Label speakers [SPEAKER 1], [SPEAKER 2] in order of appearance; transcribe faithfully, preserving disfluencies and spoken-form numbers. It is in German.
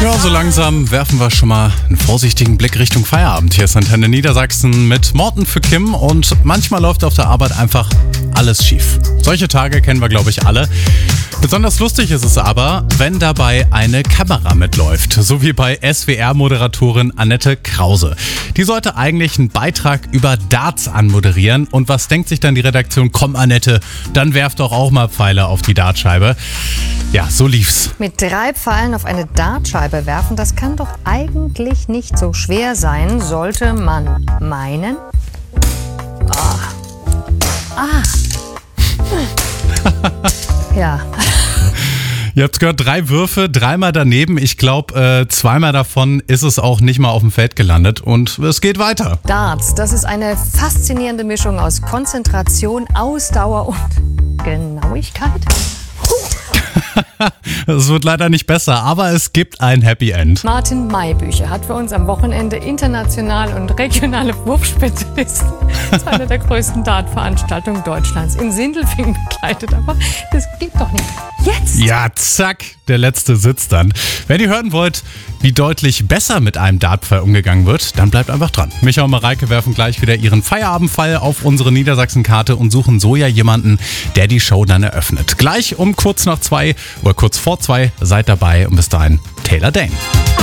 [SPEAKER 1] Ja, so langsam werfen wir schon mal einen vorsichtigen Blick Richtung Feierabend. Hier ist Antenne Niedersachsen mit Morten für Kim und manchmal läuft auf der Arbeit einfach alles schief. Solche Tage kennen wir, glaube ich, alle. Besonders lustig ist es aber, wenn dabei eine Kamera mitläuft, so wie bei S W R-Moderatorin Annette Krause. Die sollte eigentlich einen Beitrag über Darts anmoderieren und was denkt sich dann die Redaktion? Komm Annette, dann werf doch auch mal Pfeile auf die Dartscheibe. Ja, so lief's.
[SPEAKER 2] Mit drei Pfeilen auf eine Dartscheibe werfen, das kann doch eigentlich nicht so schwer sein, sollte man meinen. Ah. Ah. Ja.
[SPEAKER 1] Ihr habt gehört, drei Würfe, dreimal daneben. Ich glaube, äh, zweimal davon ist es auch nicht mal auf dem Feld gelandet. Und es geht weiter.
[SPEAKER 2] Darts, das ist eine faszinierende Mischung aus Konzentration, Ausdauer und Genauigkeit.
[SPEAKER 1] Es wird leider nicht besser, aber es gibt ein Happy End.
[SPEAKER 2] Martin Maybücher hat für uns am Wochenende international und regionale Wurfspezialisten zu einer der größten Dartveranstaltungen Deutschlands in Sindelfingen begleitet. Aber das geht doch nicht. Jetzt!
[SPEAKER 1] Ja, zack, der letzte sitzt dann. Wenn ihr hören wollt, wie deutlich besser mit einem Dartpfeil umgegangen wird, dann bleibt einfach dran. Micha und Mareike werfen gleich wieder ihren Feierabendpfeil auf unsere Niedersachsen-Karte und suchen so ja jemanden, der die Show dann eröffnet. Gleich um kurz nach zwei oder kurz vor zwei seid dabei und bis dahin Taylor Dane.